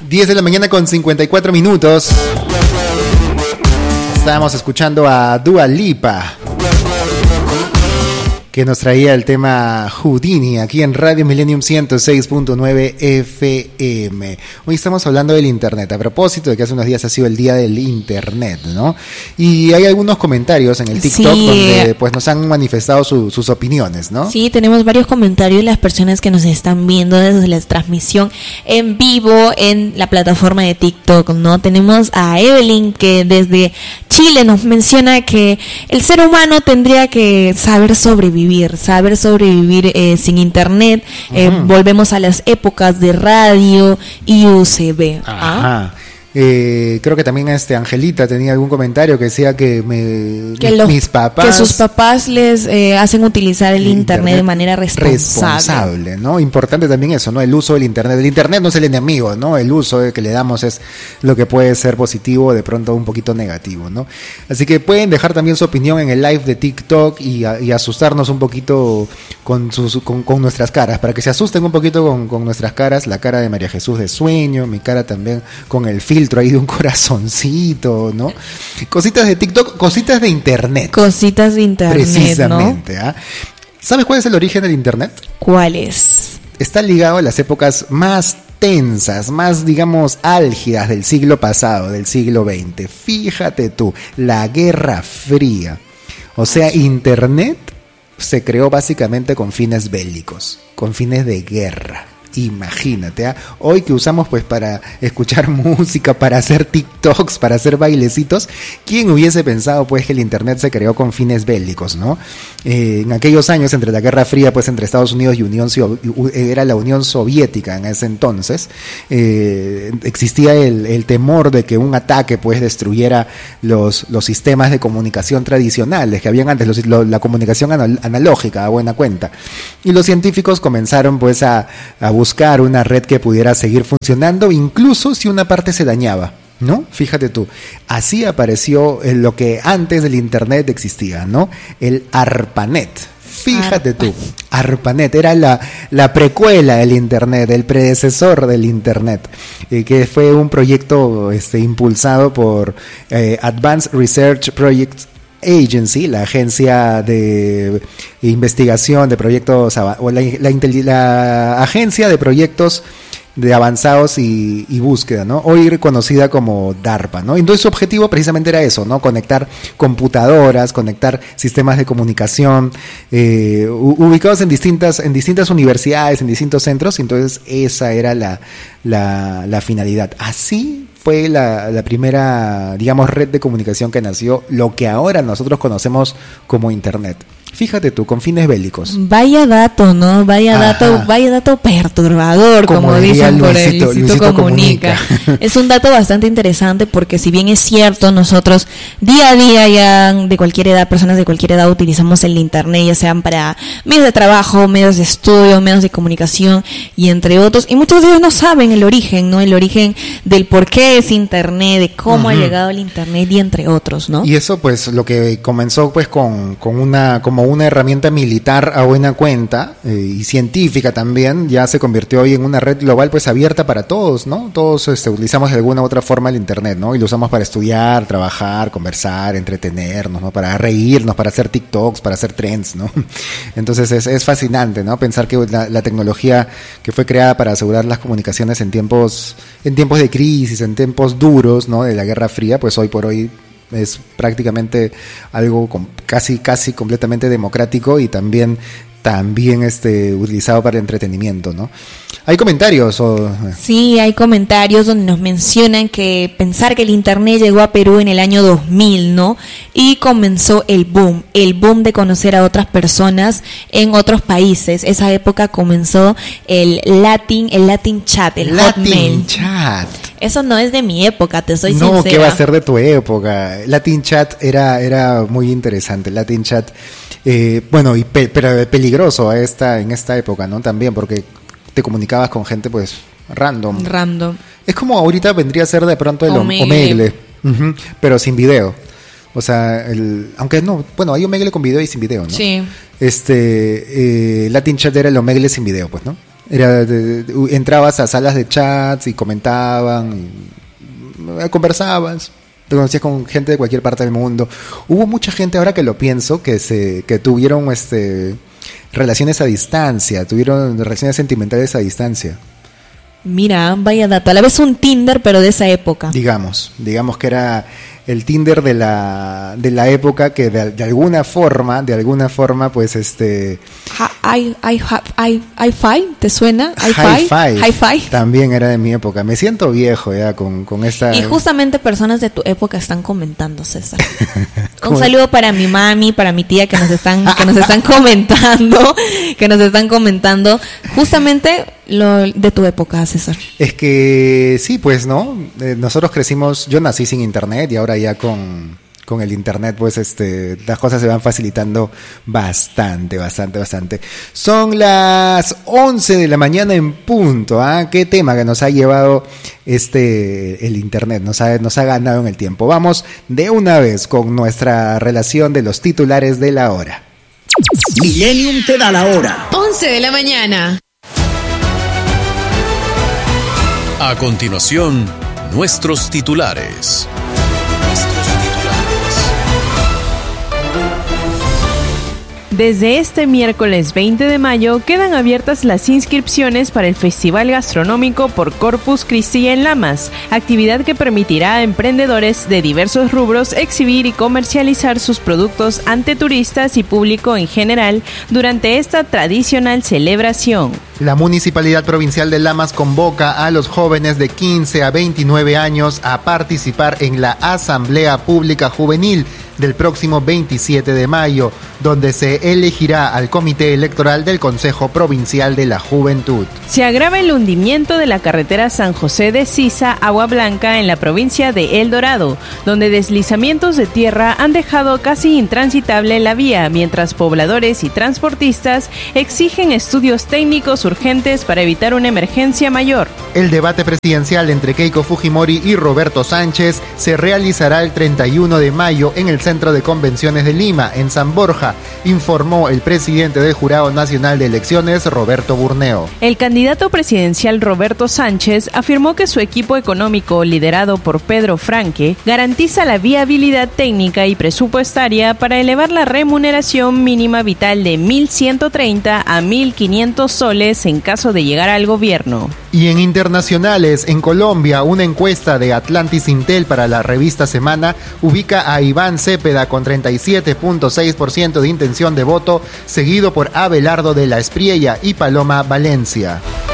10 de la mañana con 54 minutos. Estábamos escuchando a Dua Lipa, que nos traía el tema Houdini aquí en Radio Millennium 106.9 FM. Hoy estamos hablando del Internet, a propósito de que hace unos días ha sido el día del Internet, ¿no? Y hay algunos comentarios en el TikTok donde pues nos han manifestado sus opiniones, ¿no? Sí, tenemos varios comentarios de las personas que nos están viendo desde la transmisión en vivo en la plataforma de TikTok, ¿no? Tenemos a Evelyn, que desde Chile nos menciona que el ser humano tendría que saber sobrevivir sin internet. Volvemos a las épocas de radio y USB. Ajá. Creo que también Angelita tenía algún comentario que decía que mis papás, que sus papás les hacen utilizar el internet de manera responsable, ¿no? Importante también eso, ¿no? El uso del internet. El internet no es el enemigo, ¿no? El uso que le damos es lo que puede ser positivo, de pronto un poquito negativo, ¿no? Así que pueden dejar también su opinión en el live de TikTok y asustarnos un poquito con nuestras caras, para que se asusten un poquito con nuestras caras, la cara de María Jesús de sueño, mi cara también con el filtro ahí de un corazoncito, ¿no? Cositas de TikTok, cositas de internet. Cositas de internet, precisamente, ¿no? ¿Sabes cuál es el origen del internet? ¿Cuál es? Está ligado a las épocas más tensas, más, digamos, álgidas del siglo pasado, del siglo XX. Fíjate tú, la Guerra Fría. O sea, internet se creó básicamente con fines bélicos, con fines de guerra. Imagínate, hoy que usamos pues para escuchar música, para hacer TikToks, para hacer bailecitos, ¿quién hubiese pensado pues que el internet se creó con fines bélicos, ¿no? En aquellos años, entre la Guerra Fría, pues entre Estados Unidos y era la Unión Soviética en ese entonces, existía el temor de que un ataque pues destruyera los sistemas de comunicación tradicionales que habían antes, la comunicación analógica, a buena cuenta. Y los científicos comenzaron pues a buscar una red que pudiera seguir funcionando, incluso si una parte se dañaba, ¿no? Fíjate tú, así apareció lo que antes del internet existía, ¿no? El ARPANET. Fíjate tú, ARPANET era la precuela del internet, el predecesor del internet, que fue un proyecto impulsado por Advanced Research Projects Agency, la agencia de investigación de proyectos, o la agencia de proyectos de avanzados y búsqueda, ¿no? Hoy reconocida como DARPA, ¿no? Entonces su objetivo precisamente era eso, ¿no? Conectar computadoras, conectar sistemas de comunicación ubicados en distintas universidades, en distintos centros. Entonces esa era la finalidad. Así fue la primera, digamos, red de comunicación que nació, lo que ahora nosotros conocemos como internet. Fíjate tú, con fines bélicos. Vaya dato, ¿no? Vaya dato perturbador, como dicen por el Luisito Comunica. Es un dato bastante interesante porque si bien es cierto, nosotros día a día ya de cualquier edad, personas de cualquier edad utilizamos el internet, ya sean para medios de trabajo, medios de estudio, medios de comunicación y entre otros, y muchos de ellos no saben el origen, ¿no? El origen del por qué es internet, de cómo ha llegado el internet y entre otros, ¿no? Y eso pues lo que comenzó pues como una herramienta militar a buena cuenta y científica también, ya se convirtió hoy en una red global pues abierta para todos, ¿no? Todos utilizamos de alguna u otra forma el internet, ¿no? Y lo usamos para estudiar, trabajar, conversar, entretenernos, ¿no? Para reírnos, para hacer TikToks, para hacer trends, ¿no? Entonces es fascinante, ¿no? Pensar que la tecnología que fue creada para asegurar las comunicaciones en tiempos de crisis, en tiempos duros, ¿no? De la Guerra Fría, pues hoy por hoy es prácticamente algo casi completamente democrático y también utilizado para el entretenimiento, ¿no? ¿Hay comentarios? Sí, hay comentarios donde nos mencionan que pensar que el internet llegó a Perú en el año 2000, ¿no? Y comenzó el boom de conocer a otras personas en otros países. Esa época comenzó el Latin Chat, el Hotmail. Chat. Eso no es de mi época, te soy sincera. No, ¿qué va a ser de tu época? Latin Chat era muy interesante. Latin Chat, pero peligroso en esta época, ¿no? También, porque te comunicabas con gente, pues, random. Es como ahorita vendría a ser de pronto el Omegle, pero sin video. O sea, aunque no, bueno, hay Omegle con video y sin video, ¿no? Sí. Latin Chat era el Omegle sin video, pues, ¿no? Entrabas a salas de chats y comentaban, conversabas, te conocías con gente de cualquier parte del mundo. Hubo mucha gente, ahora que lo pienso, que tuvieron relaciones a distancia, tuvieron relaciones sentimentales a distancia. Mira, vaya dato. A la vez un Tinder, pero de esa época. Digamos que era el Tinder de la época que de alguna forma, pues Hi-Fi, ¿te suena? Hi-Fi. También era de mi época. Me siento viejo ya con esta. Y justamente personas de tu época están comentando, César. Un saludo para mi mami, para mi tía que nos están comentando justamente lo de tu época, César. Es que sí, pues, ¿no? Nosotros crecimos, yo nací sin internet y ahora ya con el internet, pues, las cosas se van facilitando bastante. Son las 11 de la mañana en punto, ¿ah? Qué tema que nos ha llevado el internet, nos ha ganado en el tiempo. Vamos de una vez con nuestra relación de los titulares de la hora. Millennium te da la hora. 11 de la mañana. A continuación, nuestros titulares. Desde este miércoles 20 de mayo quedan abiertas las inscripciones para el Festival Gastronómico por Corpus Christi en Lamas, actividad que permitirá a emprendedores de diversos rubros exhibir y comercializar sus productos ante turistas y público en general durante esta tradicional celebración. La Municipalidad Provincial de Lamas convoca a los jóvenes de 15 a 29 años a participar en la Asamblea Pública Juvenil del próximo 27 de mayo, donde se elegirá al Comité Electoral del Consejo Provincial de la Juventud. Se agrava el hundimiento de la carretera San José de Sisa, Agua Blanca, en la provincia de El Dorado, donde deslizamientos de tierra han dejado casi intransitable la vía, mientras pobladores y transportistas exigen estudios técnicos urgentes para evitar una emergencia mayor. El debate presidencial entre Keiko Fujimori y Roberto Sánchez se realizará el 31 de mayo en el Centro de Convenciones de Lima, en San Borja, informó el presidente del Jurado Nacional de Elecciones, Roberto Burneo. El candidato presidencial Roberto Sánchez afirmó que su equipo económico, liderado por Pedro Franque, garantiza la viabilidad técnica y presupuestaria para elevar la remuneración mínima vital de 1.130 a 1.500 soles en caso de llegar al gobierno. Y en internacionales, en Colombia, una encuesta de Atlantis Intel para la revista Semana ubica a Iván Cepeda con 37.6% de intención de voto, seguido por Abelardo de la Espriella y Paloma Valencia.